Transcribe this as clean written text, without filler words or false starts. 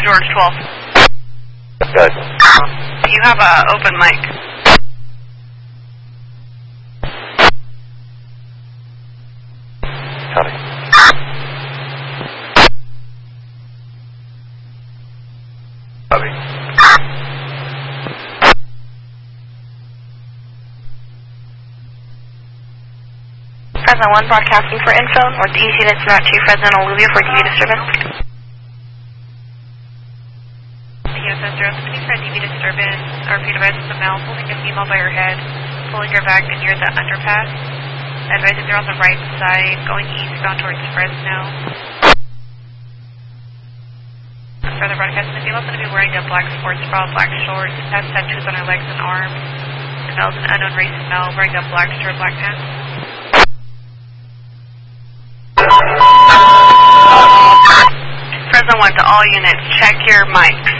George 12. Good. You have an open mic. Copy. Copy. Fresno 1 broadcasting for info. Northeast units not to Fresno and Olivia for DV disturbance. Yes, 070 for DV disturbance. Our repeat advice is a male holding a female by her head, pulling her back near the underpass. Advising they're on the right side, going eastbound towards Fresno. Further broadcasting, the female's going to be wearing a black sports bra, black shorts, has tattoos on her legs and arms. The male's an unknown race male wearing a black shirt, black pants. Fresno 1 to all units, check your mics.